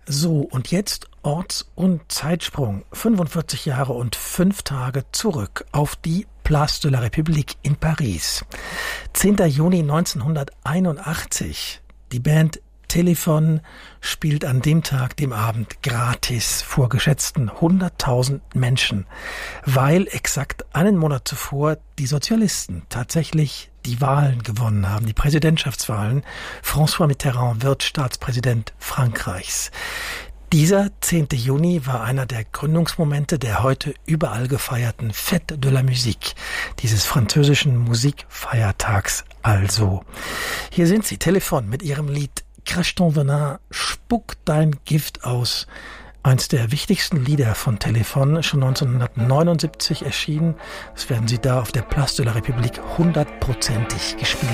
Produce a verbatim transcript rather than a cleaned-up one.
So, und jetzt Orts- und Zeitsprung. fünfundvierzig Jahre und fünf Tage zurück auf die Place de la République in Paris. zehnter Juni neunzehnhunderteinundachtzig. Die Band Telephone spielt an dem Tag, dem Abend, gratis vor geschätzten hunderttausend Menschen, weil exakt einen Monat zuvor die Sozialisten tatsächlich die Wahlen gewonnen haben, die Präsidentschaftswahlen. François Mitterrand wird Staatspräsident Frankreichs. Dieser zehnte Juni war einer der Gründungsmomente der heute überall gefeierten Fête de la Musique, dieses französischen Musikfeiertags also. Hier sind sie, Telephone, mit ihrem Lied Crache ton venin, spuck dein Gift aus. Eins der wichtigsten Lieder von Telephone, schon neunzehnhundertneunundsiebzig erschienen. Das werden Sie da auf der Place de la République hundertprozentig gespielt